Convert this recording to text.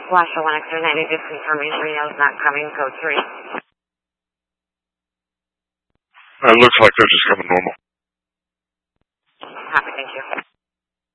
Flasher 1X390, just confirming 3 is not coming, code 3. It looks like they're just coming normal.